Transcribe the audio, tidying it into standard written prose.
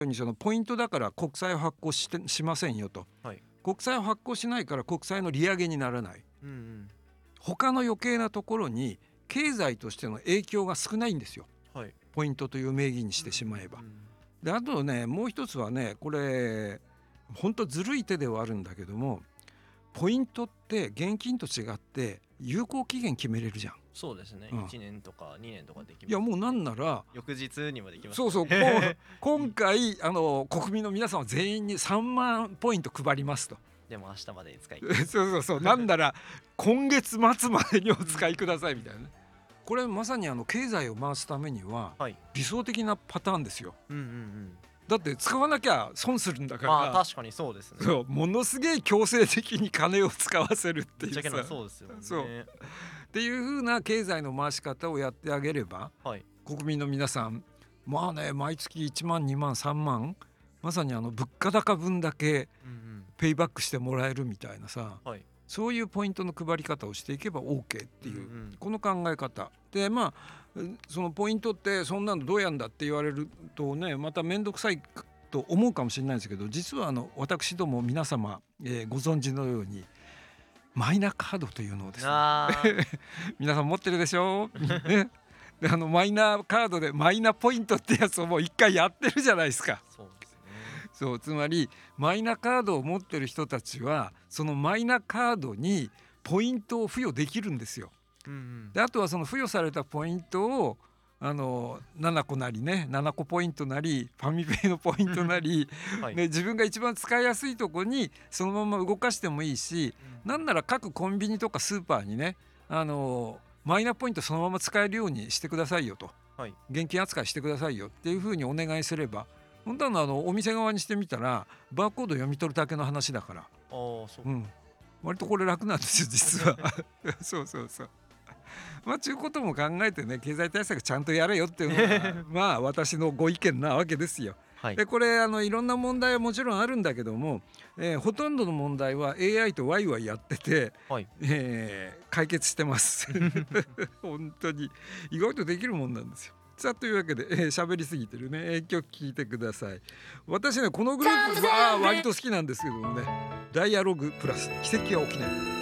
にそのポイントだから国債を発行しませんよと、 はい。 国債を発行しないから国債の利上げにならない、 うんうん。 他の余計なところに経済としての影響が少ないんですよ、 はい。 ポイントという名義にしてしまえば。 うんうんであとね、もう一つはね、これ本当ずるい手ではあるんだけども、ポイントって現金と違って有効期限決めれるじゃん。 そうですね、 うん 1年とか2年とかできます、ね、 いやもうなんなら翌日にもできます、 そうそう今回国民の皆さんは全員に3万ポイント配りますとでも明日までに使いそうそうそう、なんなら今月末までにお使いくださいみたいなね。これまさに経済を回すためにははい。 理想的なパターンですよ。 うんうんうん。 だって使わなきゃ損するんだから、 まあ確かにそうですね。 そうものすげえ強制的に金を使わせるっていうさ、 ぶっちゃけなそうですよね。 そうっていう風な経済の回し方をやってあげれば、 はい。 国民の皆さんまあね、毎月1万2万3万、まさに物価高分だけうんうん。 ペイバックしてもらえるみたいなさ、 はい。 そういうポイントの配り方をしていけば OK っていう、 うんうん、 この考え方で、まあそのポイントってそんなのどうやんだって言われるとね、また面倒くさいと思うかもしれないですけど、実は私ども皆様、ご存知のようにマイナカードというのをですね皆さん持ってるでしょね、でマイナカードでマイナポイントってやつをもう一回やってるじゃないですか。 そうですね。 そう、つまりマイナカードを持ってる人たちはそのマイナカードにポイントを付与できるんですよ。 うんうん。 であとはその付与されたポイントを7個なりね、7個ポイントなりファミペイのポイントなり、 はい。 ね、自分が一番使いやすいとこにそのまま動かしてもいいし、なんなら各コンビニとかスーパーにね、マイナポイントそのまま使えるようにしてくださいよと、 はい。 現金扱いしてくださいよっていうふうにお願いすれば、本当はお店側にしてみたらバーコード読み取るだけの話だから、 ああ、そう。 割とこれ楽なんですよ実はそうそうそう、まあちゅうことも考えてね、経済対策ちゃんとやれよっていうのがまあ私のご意見なわけですよ。 はい。 でこれいろんな問題はもちろんあるんだけども、ほとんどの問題は AI とワイワイやってて、 はい。 解決してます本当に意外とできるもんなんですよ。さあというわけで喋りすぎてるね、一曲聴いてください。私ねこのグループは割と好きなんですけどもね、ダイアログプラス奇跡は起きない。